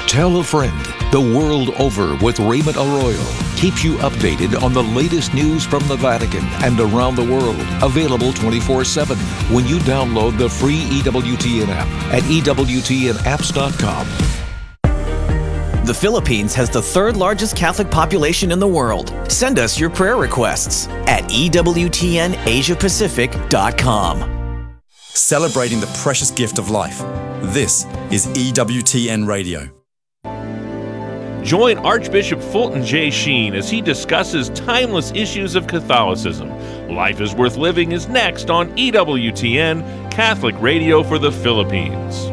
Tell a Friend, the world over with Raymond Arroyo, keeps you updated on the latest news from the Vatican and around the world. Available 24/7 when you download the free EWTN app at EWTNapps.com. The Philippines has the third largest Catholic population in the world. Send us your prayer requests at EWTNAsiaPacific.com. Celebrating the precious gift of life. This is EWTN Radio. Join Archbishop Fulton J. Sheen as he discusses timeless issues of Catholicism. Life is Worth Living is next on EWTN, Catholic Radio for the Philippines.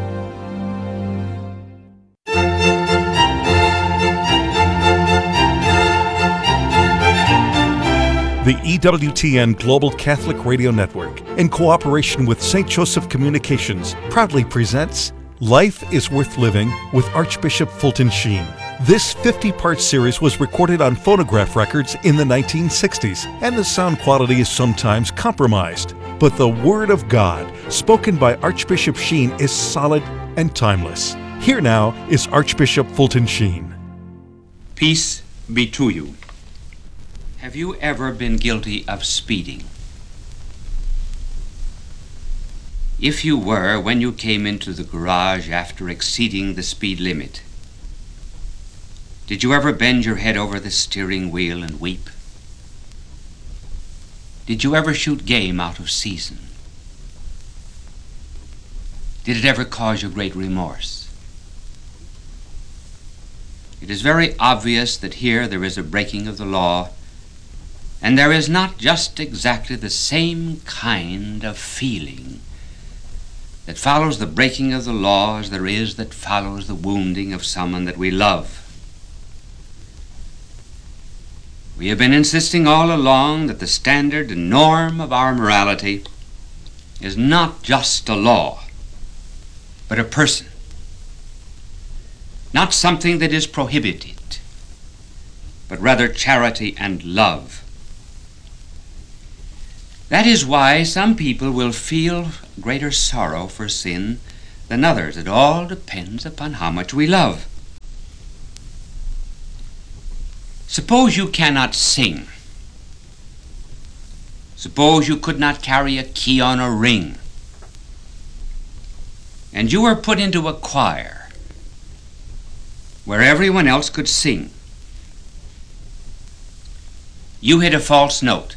The EWTN Global Catholic Radio Network, in cooperation with St. Joseph Communications, proudly presents Life is Worth Living with Archbishop Fulton Sheen. This 50-part series was recorded on phonograph records in the 1960s, and the sound quality is sometimes compromised. But the Word of God, spoken by Archbishop Sheen, is solid and timeless. Here now is Archbishop Fulton Sheen. Peace be to you. Have you ever been guilty of speeding? If you were, when you came into the garage after exceeding the speed limit, did you ever bend your head over the steering wheel and weep? Did you ever shoot game out of season? Did it ever cause you great remorse? It is very obvious that here there is a breaking of the law, and there is not just exactly the same kind of feeling that follows the breaking of the law as there is that follows the wounding of someone that we love. We have been insisting all along that the standard and norm of our morality is not just a law, but a person. Not something that is prohibited, but rather charity and love. That is why some people will feel greater sorrow for sin than others. It all depends upon how much we love. Suppose you cannot sing. Suppose you could not carry a key on a ring, and you were put into a choir where everyone else could sing. You hit a false note.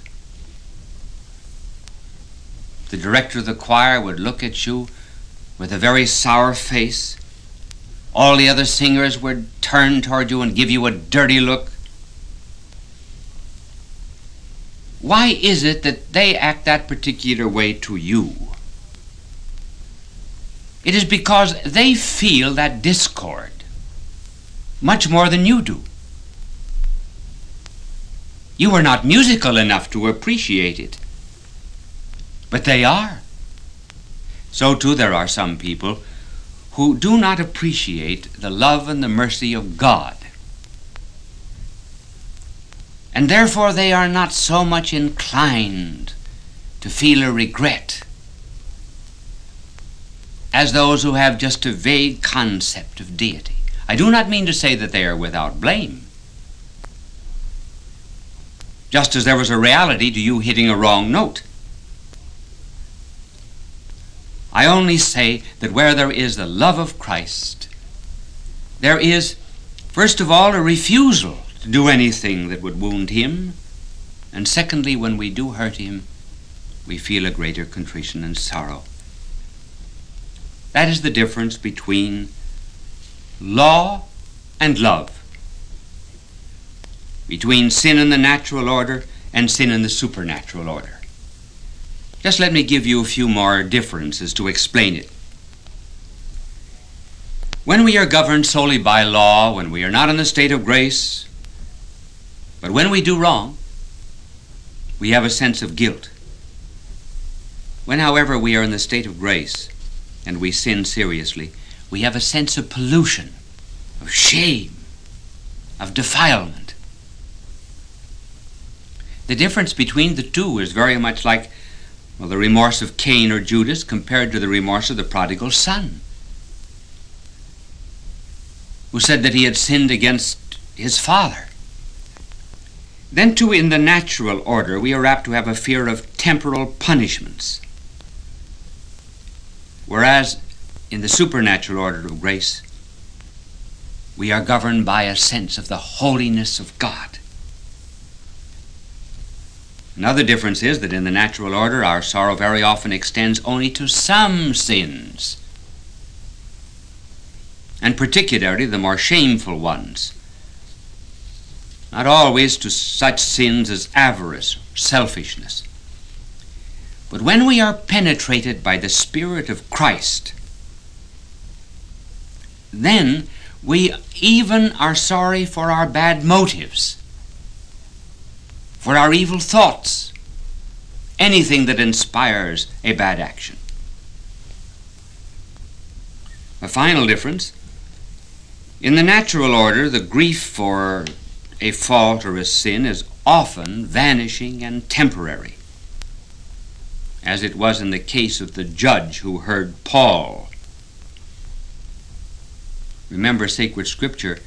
The director of the choir would look at you with a very sour face. All the other singers would turn toward you and give you a dirty look. Why is it that they act that particular way to you? It is because they feel that discord much more than you do. You are not musical enough to appreciate it, but they are. So too there are some people who do not appreciate the love and the mercy of God, and therefore they are not so much inclined to feel a regret as those who have just a vague concept of deity. I do not mean to say that they are without blame, just as there was a reality to you hitting a wrong note. I only say that where there is the love of Christ, there is, first of all, a refusal to do anything that would wound him, and secondly, when we do hurt him, we feel a greater contrition and sorrow. That is the difference between law and love, between sin in the natural order and sin in the supernatural order. Just let me give you a few more differences to explain it. When we are governed solely by law, when we are not in the state of grace, but when we do wrong, we have a sense of guilt. When, however, we are in the state of grace and we sin seriously, we have a sense of pollution, of shame, of defilement. The difference between the two is very much like the remorse of Cain or Judas compared to the remorse of the prodigal son. who said that he had sinned against his Father. Then too, in the natural order, we are apt to have a fear of temporal punishments. Whereas in the supernatural order of grace, we are governed by a sense of the holiness of God. Another difference is that in the natural order, our sorrow very often extends only to some sins, and particularly the more shameful ones. Not always to such sins as avarice, selfishness. But when we are penetrated by the Spirit of Christ, then we even are sorry for our bad motives, for our evil thoughts, anything that inspires a bad action. A final difference: in the natural order, the grief for a fault or a sin is often vanishing and temporary, as it was in the case of the judge who heard Paul. Remember, sacred scripture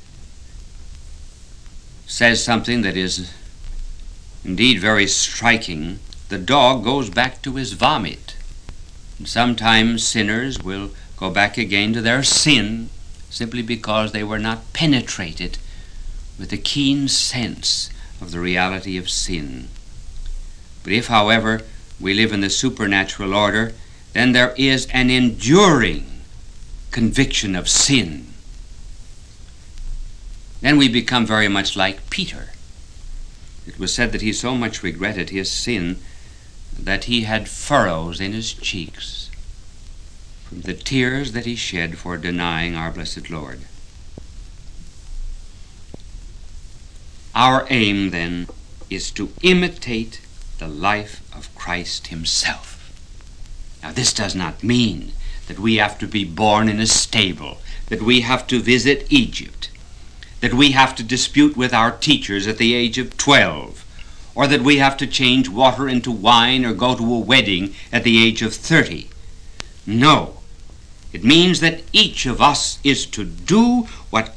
says something that is indeed very striking. The dog goes back to his vomit. And sometimes sinners will go back again to their sin simply because they were not penetrated with a keen sense of the reality of sin. But if, however, we live in the supernatural order, then there is an enduring conviction of sin. Then we become very much like Peter. It was said that he so much regretted his sin that he had furrows in his cheeks from the tears that he shed for denying our blessed Lord. Our aim, then, is to imitate the life of Christ himself. Now, this does not mean that we have to be born in a stable, that we have to visit Egypt, that we have to dispute with our teachers at the age of 12, or that we have to change water into wine or go to a wedding at the age of 30. No. It means that each of us is to do what